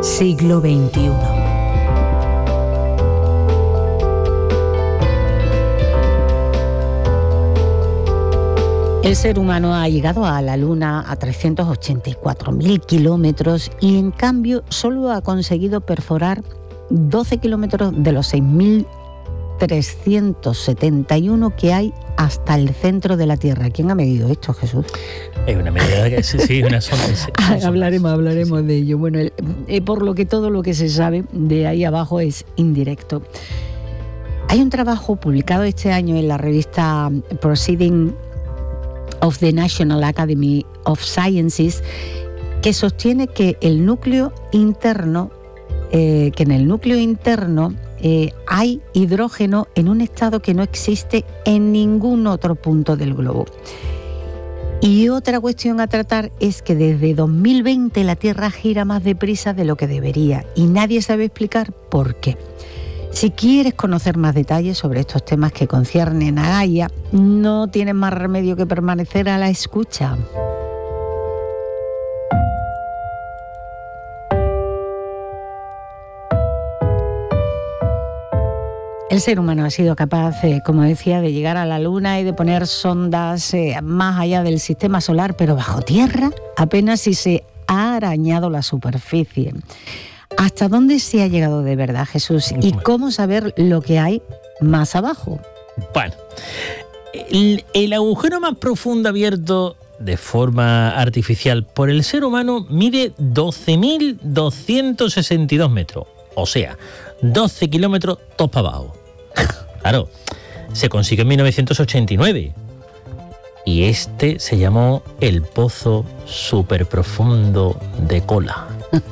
Siglo XXI. El ser humano ha llegado a la Luna a 384.000 kilómetros y en cambio solo ha conseguido perforar 12 kilómetros de los 6.371 que hay hasta el centro de la Tierra. ¿Quién ha medido esto, Jesús? Es una medida que sí, una sonda. Hablaremos de ello. Bueno, por lo que todo lo que se sabe de ahí abajo es indirecto. Hay un trabajo publicado este año en la revista Proceedings of the National Academy of Sciences que sostiene que en el núcleo interno hay hidrógeno en un estado que no existe en ningún otro punto del globo. Y otra cuestión a tratar es que desde 2020 la Tierra gira más deprisa de lo que debería y nadie sabe explicar por qué. Si quieres conocer más detalles sobre estos temas que conciernen a Gaia, no tienes más remedio que permanecer a la escucha. El ser humano ha sido capaz, como decía, de llegar a la Luna y de poner sondas más allá del sistema solar, pero bajo tierra apenas si se ha arañado la superficie. ¿Hasta dónde se ha llegado de verdad, Jesús? ¿Y cómo saber lo que hay más abajo? Bueno, el agujero más profundo abierto de forma artificial por el ser humano mide 12.262 metros, o sea, 12 kilómetros todos para abajo. Claro, se consiguió en 1989 y este se llamó el Pozo Superprofundo de Kola.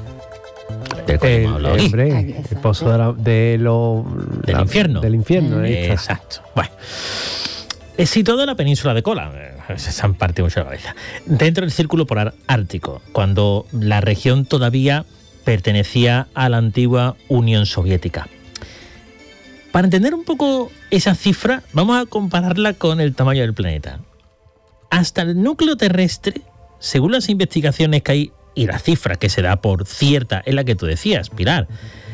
El pozo del infierno. Del infierno, exacto. Bueno, situado en la península de Kola, se han partido mucho la cabeza, dentro del círculo polar ártico, cuando la región todavía pertenecía a la antigua Unión Soviética. Para entender un poco esa cifra, vamos a compararla con el tamaño del planeta. Hasta el núcleo terrestre, según las investigaciones que hay y la cifra que se da por cierta es la que tú decías, Pilar,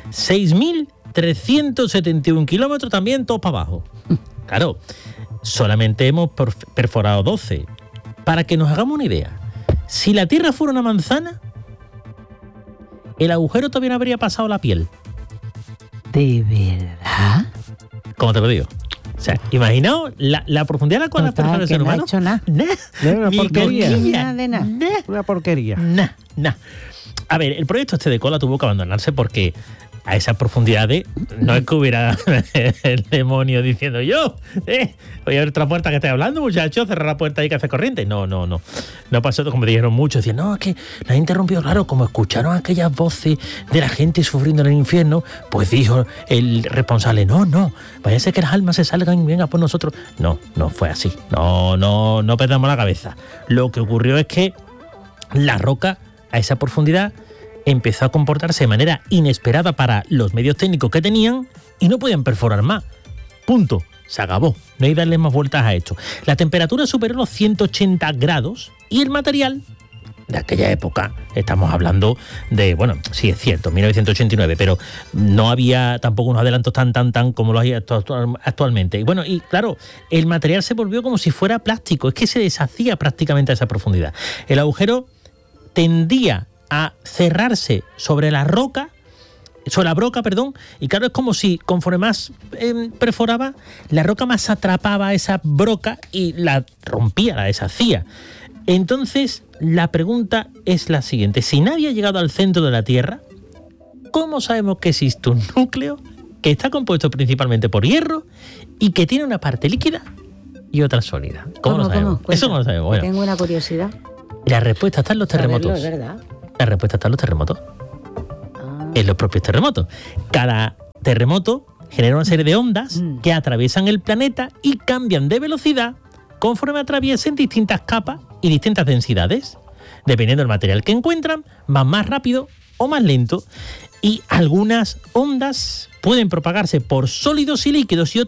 6.371 kilómetros también todos para abajo. Claro, solamente hemos perforado 12. Para que nos hagamos una idea, si la Tierra fuera una manzana, el agujero todavía no habría pasado la piel. ¿De verdad? ¿Cómo te lo digo? O sea, imaginaos la profundidad a la cual la persona del ser humano. No ha hecho nada. Una porquería. Nada. Una porquería. Nah. A ver, el proyecto este de Kola tuvo que abandonarse porque a esas profundidades no es que hubiera el demonio diciendo yo, voy a abrir otra puerta que estoy hablando, muchachos, cerrar la puerta y que hace corriente. No pasó como dijeron muchos, decían, no, es que la han interrumpido, claro, como escucharon aquellas voces de la gente sufriendo en el infierno, pues dijo el responsable, no, vaya a ser que las almas se salgan y vengan por nosotros. No fue así, no perdamos la cabeza. Lo que ocurrió es que la roca a esa profundidad empezó a comportarse de manera inesperada para los medios técnicos que tenían y no podían perforar más. Punto. Se acabó. No hay que darle más vueltas a esto. La temperatura superó los 180 grados y el material de aquella época, estamos hablando de, bueno, sí es cierto, 1989, pero no había tampoco unos adelantos tan como los hay actualmente. Y bueno, y claro, el material se volvió como si fuera plástico, es que se deshacía prácticamente a esa profundidad. El agujero tendía a cerrarse sobre la broca, y claro, es como si conforme más perforaba, la roca más atrapaba esa broca y la rompía, la deshacía. Entonces, la pregunta es la siguiente: si nadie ha llegado al centro de la Tierra, ¿cómo sabemos que existe un núcleo que está compuesto principalmente por hierro y que tiene una parte líquida y otra sólida? ¿Cómo lo sabemos? Eso no lo sabemos. Bueno, tengo una curiosidad. La respuesta está en los terremotos. Es verdad. La respuesta está en los terremotos. En los propios terremotos. Cada terremoto genera una serie de ondas que atraviesan el planeta y cambian de velocidad conforme atraviesen distintas capas y distintas densidades. Dependiendo del material que encuentran, van más rápido o más lento. Y algunas ondas pueden propagarse por sólidos y líquidos y otras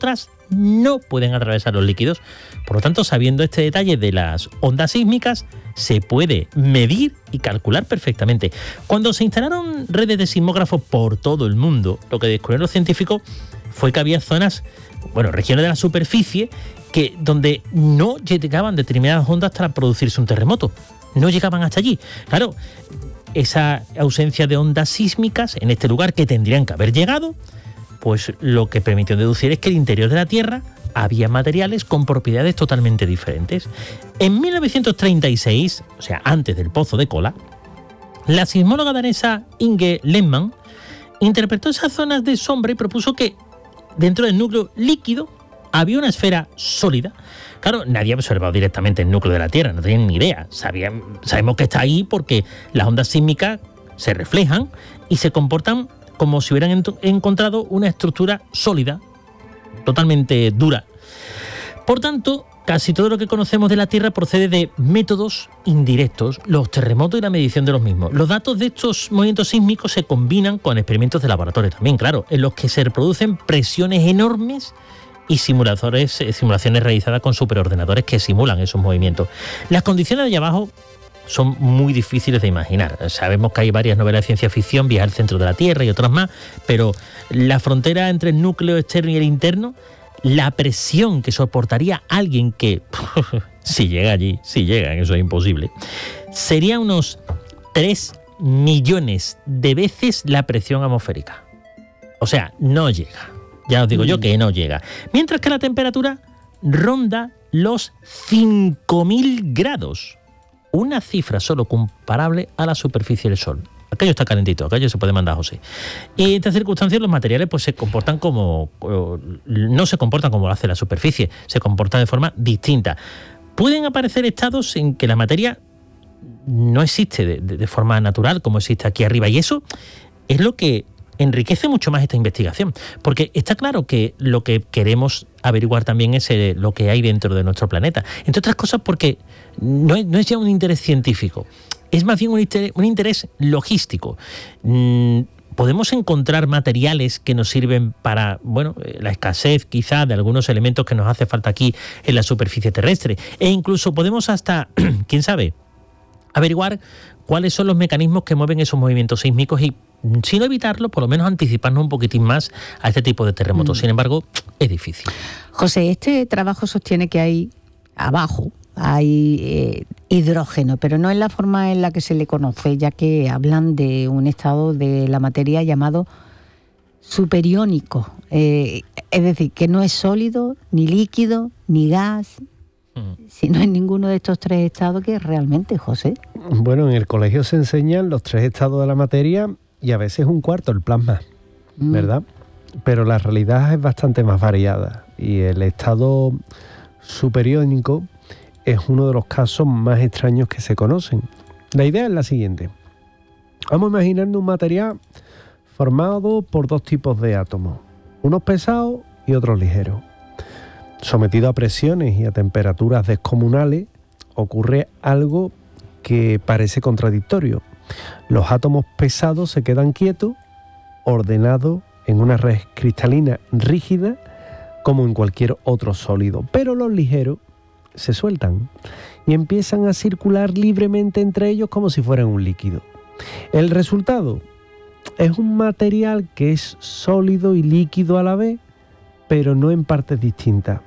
no pueden atravesar los líquidos. Por lo tanto, sabiendo este detalle de las ondas sísmicas, se puede medir y calcular perfectamente. Cuando se instalaron redes de sismógrafos por todo el mundo, lo que descubrieron los científicos fue que había zonas, regiones de la superficie donde no llegaban determinadas ondas para producirse un terremoto. No llegaban hasta allí. Claro, esa ausencia de ondas sísmicas en este lugar que tendrían que haber llegado, pues lo que permitió deducir es que el interior de la Tierra había materiales con propiedades totalmente diferentes. En 1936, o sea, antes del Pozo de Kola, la sismóloga danesa Inge Lehmann interpretó esas zonas de sombra y propuso que dentro del núcleo líquido había una esfera sólida. Claro, nadie ha observado directamente el núcleo de la Tierra, no tenían ni idea. Sabemos que está ahí porque las ondas sísmicas se reflejan y se comportan como si hubieran encontrado una estructura sólida, totalmente dura. Por tanto, casi todo lo que conocemos de la Tierra procede de métodos indirectos, los terremotos y la medición de los mismos. Los datos de estos movimientos sísmicos se combinan con experimentos de laboratorio también, claro, en los que se reproducen presiones enormes y simulaciones realizadas con superordenadores que simulan esos movimientos. Las condiciones de allá abajo son muy difíciles de imaginar. Sabemos que hay varias novelas de ciencia ficción, Viaje al centro de la Tierra y otras más, pero la frontera entre el núcleo externo y el interno, la presión que soportaría alguien que, si llega allí, eso es imposible, sería unos 3 millones de veces la presión atmosférica. O sea, no llega. Ya os digo yo que no llega. Mientras que la temperatura ronda los 5.000 grados. Una cifra solo comparable a la superficie del Sol. Aquello está calentito, aquello se puede mandar a José. Y en estas circunstancias los materiales pues no se comportan como lo hace la superficie, se comportan de forma distinta. Pueden aparecer estados en que la materia no existe de forma natural como existe aquí arriba, y eso es lo que enriquece mucho más esta investigación, porque está claro que lo que queremos averiguar también es lo que hay dentro de nuestro planeta. Entre otras cosas porque no es ya un interés científico, es más bien un interés logístico. Podemos encontrar materiales que nos sirven para, la escasez quizá de algunos elementos que nos hace falta aquí en la superficie terrestre, e incluso podemos hasta, quién sabe, averiguar cuáles son los mecanismos que mueven esos movimientos sísmicos y, si no evitarlo, por lo menos anticiparnos un poquitín más a este tipo de terremotos. Sin embargo, es difícil. José, este trabajo sostiene que hay abajo, hay hidrógeno, pero no en la forma en la que se le conoce, ya que hablan de un estado de la materia llamado superiónico. Es decir, que no es sólido, ni líquido, ni gas, sino en ninguno de estos 3 estados que realmente, José. Bueno, en el colegio se enseñan los 3 estados de la materia y a veces un cuarto, el plasma, ¿verdad? Pero la realidad es bastante más variada y el estado superiónico es uno de los casos más extraños que se conocen. La idea es la siguiente. Vamos a imaginarnos un material formado por 2 tipos de átomos, unos pesados y otros ligeros. Sometido a presiones y a temperaturas descomunales, ocurre algo que parece contradictorio. Los átomos pesados se quedan quietos, ordenados en una red cristalina rígida, como en cualquier otro sólido. Pero los ligeros se sueltan y empiezan a circular libremente entre ellos como si fueran un líquido. El resultado es un material que es sólido y líquido a la vez, pero no en partes distintas,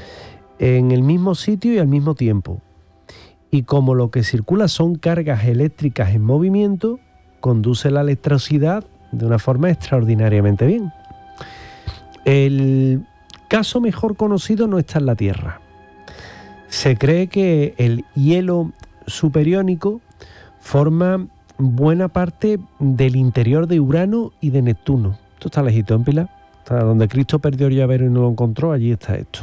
en el mismo sitio y al mismo tiempo. Y como lo que circula son cargas eléctricas en movimiento, conduce la electricidad de una forma extraordinariamente bien. El caso mejor conocido no está en la Tierra. Se cree que el hielo superiónico forma buena parte del interior de Urano y de Neptuno. Esto está lejito, en Pilar. Está donde Cristo perdió el llavero y no lo encontró, allí está esto.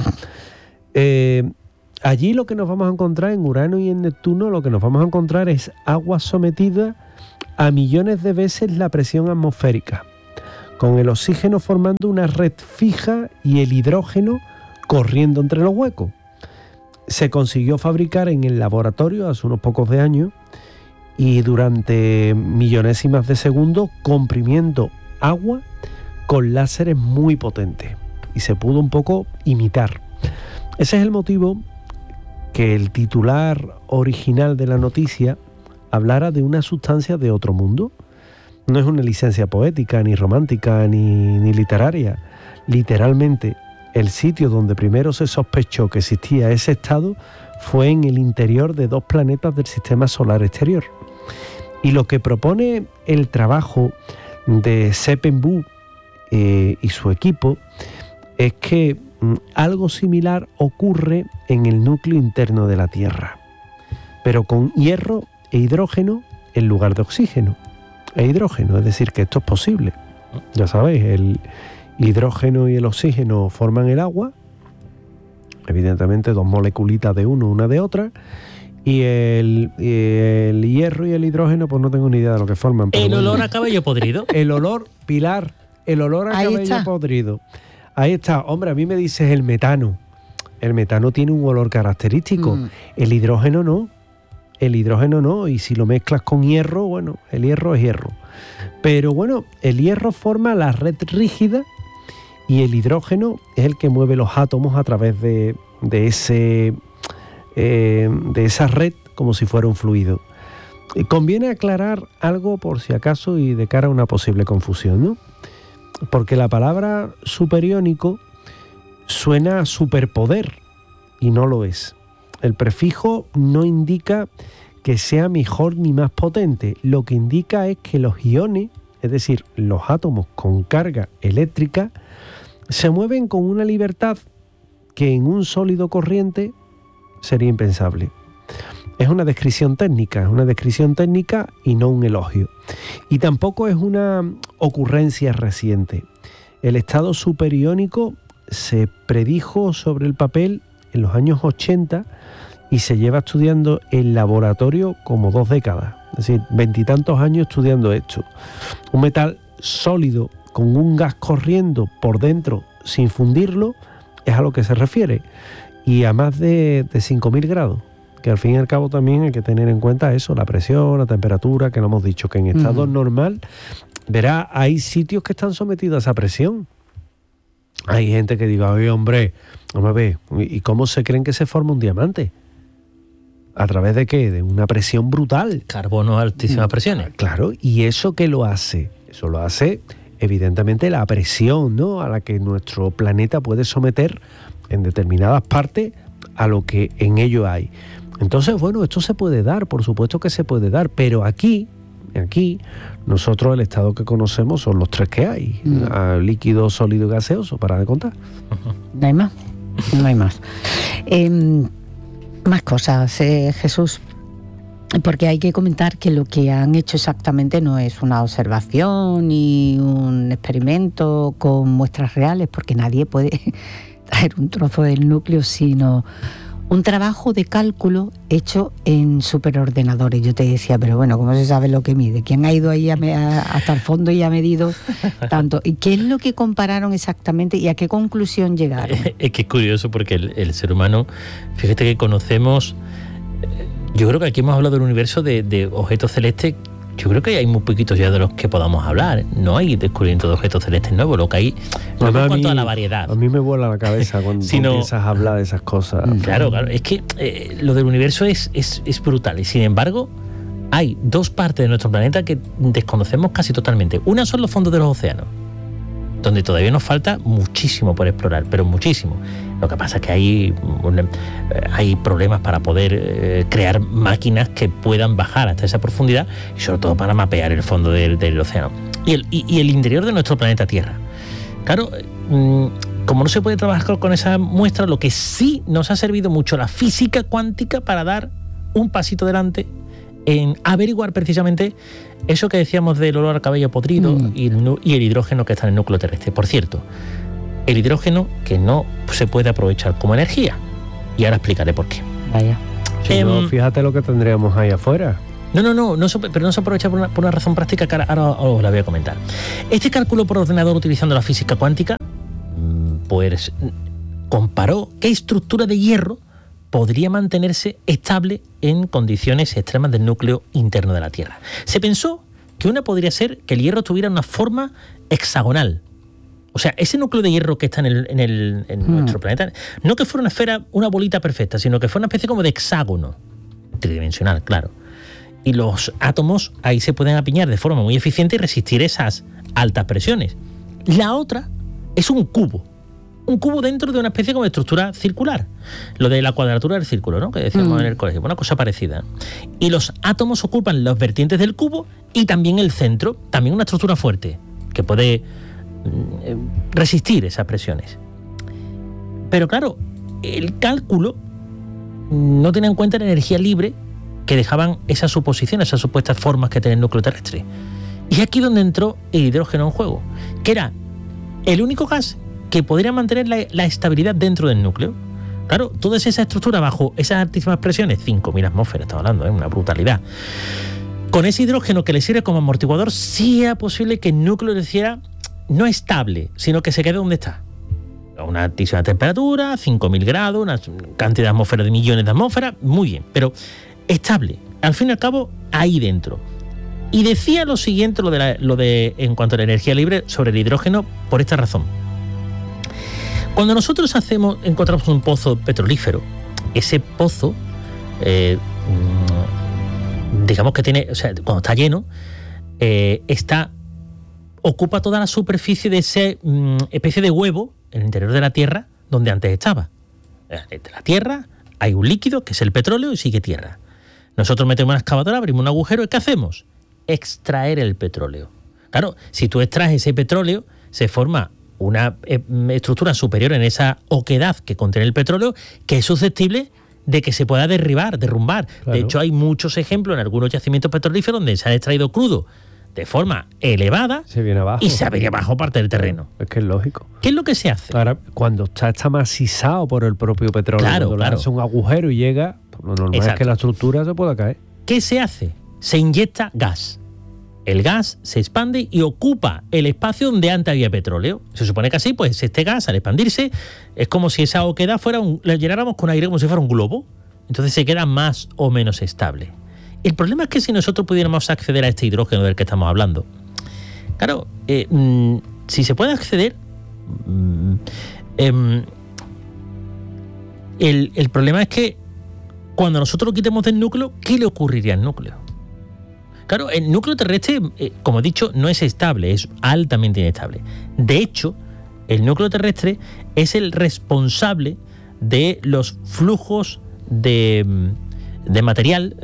Allí lo que nos vamos a encontrar en Urano y en Neptuno, lo que nos vamos a encontrar es agua sometida a millones de veces la presión atmosférica, con el oxígeno formando una red fija y el hidrógeno corriendo entre los huecos. Se consiguió fabricar en el laboratorio hace unos pocos de años y durante millonésimas de segundos comprimiendo agua con láseres muy potentes. y se pudo un poco imitar. Ese es el motivo que el titular original de la noticia hablara de una sustancia de otro mundo. No es una licencia poética, ni romántica, ni literaria. Literalmente, el sitio donde primero se sospechó que existía ese estado fue en el interior de 2 planetas del sistema solar exterior. Y lo que propone el trabajo de Seppenbu y su equipo es que algo similar ocurre en el núcleo interno de la Tierra, pero con hierro e hidrógeno en lugar de oxígeno e hidrógeno, es decir, que esto es posible. Ya sabéis, el hidrógeno y el oxígeno forman el agua, evidentemente 2 moleculitas de uno, una de otra, y el hierro y el hidrógeno, pues no tengo ni idea de lo que forman. El olor a cabello podrido. El olor, Pilar, el olor a cabello podrido. Ahí está. Hombre, a mí me dices el metano. El metano tiene un olor característico. El hidrógeno no. El hidrógeno no. Y si lo mezclas con hierro, bueno, el hierro es hierro. Pero bueno, el hierro forma la red rígida y el hidrógeno es el que mueve los átomos a través de esa red como si fuera un fluido. Conviene aclarar algo por si acaso y de cara a una posible confusión, ¿no? Porque la palabra superiónico suena a superpoder y no lo es. El prefijo no indica que sea mejor ni más potente. Lo que indica es que los iones, es decir, los átomos con carga eléctrica, se mueven con una libertad que en un sólido corriente sería impensable. Es una descripción técnica y no un elogio. Y tampoco es una ocurrencia reciente. El estado superiónico se predijo sobre el papel en los años 80 y se lleva estudiando en laboratorio como 2 décadas. Es decir, 20 y tantos años estudiando esto. Un metal sólido con un gas corriendo por dentro sin fundirlo es a lo que se refiere. Y a más de 5.000 grados. Que al fin y al cabo también hay que tener en cuenta eso, la presión, la temperatura, que lo hemos dicho, que en estado normal, verá, hay sitios que están sometidos a esa presión. Hay gente que diga, oye, hombre, vamos a ver, ¿y cómo se creen que se forma un diamante? ¿A través de qué? De una presión brutal. Carbono a altísimas presiones. Claro, ¿y eso qué lo hace? Eso lo hace, evidentemente, la presión, ¿no?, a la que nuestro planeta puede someter en determinadas partes a lo que en ello hay. Entonces, bueno, esto se puede dar, por supuesto que se puede dar, pero aquí nosotros el estado que conocemos son los 3 que hay, líquido, sólido y gaseoso, para de contar. No hay más, no hay más. Más cosas, Jesús, porque hay que comentar que lo que han hecho exactamente no es una observación ni un experimento con muestras reales, porque nadie puede traer un trozo del núcleo, sino un trabajo de cálculo hecho en superordenadores. Yo te decía, pero bueno, ¿cómo se sabe lo que mide? ¿Quién ha ido ahí hasta el fondo y ha medido tanto? ¿Y qué es lo que compararon exactamente y a qué conclusión llegaron? Es que es curioso porque el ser humano, fíjate que conocemos, yo creo que aquí hemos hablado del universo de objetos celestes. Yo creo que hay muy poquitos ya de los que podamos hablar. No hay descubrimiento de objetos celestes nuevos. Lo que hay no en cuanto a la variedad. A mí me vuela la cabeza cuando empiezas a hablar de esas cosas. Claro. Es que lo del universo es brutal. Y sin embargo, hay 2 partes de nuestro planeta que desconocemos casi totalmente. Una son los fondos de los océanos, donde todavía nos falta muchísimo por explorar, pero muchísimo. Lo que pasa es que hay problemas para poder crear máquinas que puedan bajar hasta esa profundidad y sobre todo para mapear el fondo del océano. Y el interior de nuestro planeta Tierra. Claro, como no se puede trabajar con esa muestra, lo que sí nos ha servido mucho la física cuántica para dar un pasito adelante en averiguar precisamente eso que decíamos del olor al cabello podrido y el hidrógeno que está en el núcleo terrestre. Por cierto, el hidrógeno que no se puede aprovechar como energía. Y ahora explicaré por qué. Vaya. Si no, fíjate lo que tendríamos ahí afuera. Pero no se aprovecha por una razón práctica que ahora os la voy a comentar. Este cálculo por ordenador utilizando la física cuántica, pues comparó qué estructura de hierro podría mantenerse estable en condiciones extremas del núcleo interno de la Tierra. Se pensó que una podría ser que el hierro tuviera una forma hexagonal O sea, ese núcleo de hierro que está en nuestro planeta, no que fuera una esfera, una bolita perfecta, sino que fuera una especie como de hexágono, tridimensional, claro. Y los átomos ahí se pueden apiñar de forma muy eficiente y resistir esas altas presiones. La otra es un cubo dentro de una especie como de estructura circular. Lo de la cuadratura del círculo, ¿no? Que decíamos en el colegio, una cosa parecida. Y los átomos ocupan las vertientes del cubo y también el centro, también una estructura fuerte, que puede resistir esas presiones. Pero claro, el cálculo no tenía en cuenta la energía libre que dejaban esas suposiciones, esas supuestas formas que tiene el núcleo terrestre. Y es aquí donde entró el hidrógeno en juego, que era el único gas que podría mantener la estabilidad dentro del núcleo. Claro, toda esa estructura bajo esas altísimas presiones, 5.000 atmósferas, estamos hablando, una brutalidad. Con ese hidrógeno que le sirve como amortiguador, sí era posible que el núcleo hiciera no estable, sino que se quede donde está. A una altísima temperatura, 5.000 grados, una cantidad de atmósferas de millones de atmósferas, muy bien, pero estable, al fin y al cabo, ahí dentro. Y decía lo siguiente, lo de en cuanto a la energía libre sobre el hidrógeno, por esta razón. Cuando nosotros encontramos un pozo petrolífero, ese pozo, digamos que tiene, o sea, cuando está lleno, ocupa toda la superficie de esa especie de huevo en el interior de la Tierra donde antes estaba. De la Tierra hay un líquido que es el petróleo y sigue tierra. Nosotros metemos una excavadora, abrimos un agujero y ¿qué hacemos? Extraer el petróleo. Claro, si tú extraes ese petróleo, se forma una estructura superior en esa oquedad que contiene el petróleo que es susceptible de que se pueda derrumbar. Claro. De hecho, hay muchos ejemplos en algunos yacimientos petrolíferos donde se ha extraído crudo de forma elevada se viene abajo, y se viene abajo parte del terreno. Es que es lógico. ¿Qué es lo que se hace? Ahora, cuando está macizado por el propio petróleo, cuando le hace un agujero y llega, pues lo normal es que la estructura se pueda caer. ¿Qué se hace? Se inyecta gas. El gas se expande y ocupa el espacio donde antes había petróleo. Se supone que así, pues este gas, al expandirse, es como si esa oquedad la llenáramos con aire como si fuera un globo. Entonces se queda más o menos estable. El problema es que si nosotros pudiéramos acceder a este hidrógeno del que estamos hablando, claro, si se puede acceder, el problema es que cuando nosotros lo quitemos del núcleo, ¿qué le ocurriría al núcleo? Claro, el núcleo terrestre, como he dicho, no es estable, es altamente inestable. De hecho, el núcleo terrestre es el responsable de los flujos de material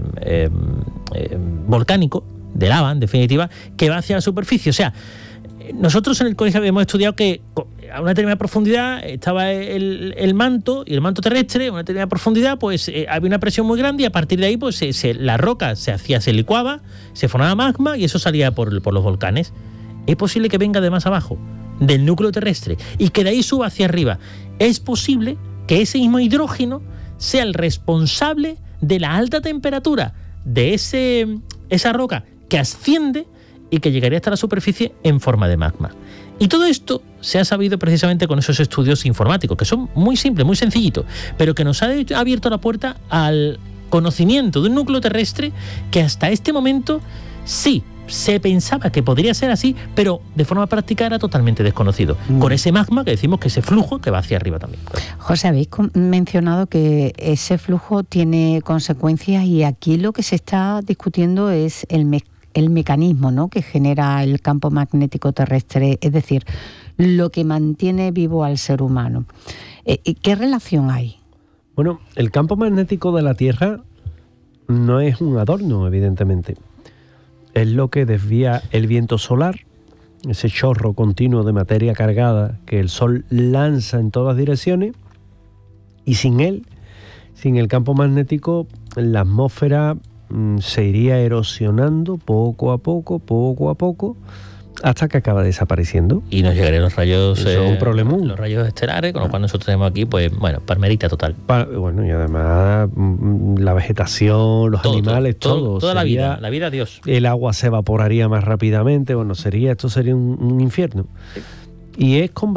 volcánico, de lava, en definitiva, que va hacia la superficie. O sea, nosotros en el colegio habíamos estudiado que a una determinada profundidad estaba el manto, y el manto terrestre, a una determinada profundidad, pues había una presión muy grande y a partir de ahí pues la roca se licuaba, se formaba magma y eso salía por los volcanes. Es posible que venga de más abajo, del núcleo terrestre, y que de ahí suba hacia arriba. Es posible que ese mismo hidrógeno sea el responsable de la alta temperatura de esa roca que asciende y que llegaría hasta la superficie en forma de magma. Y todo esto se ha sabido precisamente con esos estudios informáticos, que son muy simples, muy sencillitos, pero que nos ha abierto la puerta al conocimiento de un núcleo terrestre que hasta este momento sí se pensaba que podría ser así, pero de forma práctica era totalmente desconocido. Con ese magma que decimos que ese flujo que va hacia arriba también. José, habéis mencionado que ese flujo tiene consecuencias y aquí lo que se está discutiendo es el mecanismo, ¿no?, que genera el campo magnético terrestre, es decir, lo que mantiene vivo al ser humano. ¿Qué relación hay? Bueno, el campo magnético de la Tierra no es un adorno, evidentemente. Es lo que desvía el viento solar, ese chorro continuo de materia cargada que el Sol lanza en todas direcciones, y sin él, sin el campo magnético, la atmósfera se iría erosionando poco a poco, hasta que acaba desapareciendo. Y nos llegarían los rayos... Eso es un problemón. Los rayos estelares, con lo cual nosotros tenemos aquí, pues, bueno, palmerita total. Bueno, y además la vegetación, los animales, todo. Toda la vida, Dios. El agua se evaporaría más rápidamente, esto sería un infierno. Sí. Y es con